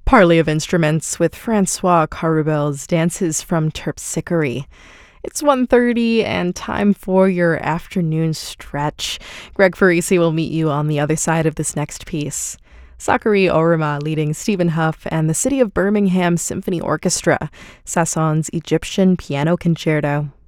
Parley of Instruments with Francois Carubel's Dances from Terpsichore. It's 1:30 and time for your afternoon stretch. Greg Farisi will meet you on the other side of this next piece. Sakari Oruma leading Stephen Huff and the City of Birmingham Symphony Orchestra, Sasson's Egyptian Piano Concerto.